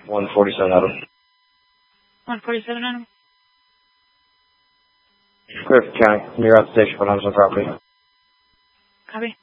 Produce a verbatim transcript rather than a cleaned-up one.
one forty-seven Adam. one forty-seven Adam. Griffin County, near out the station for Huntsman property. Copy.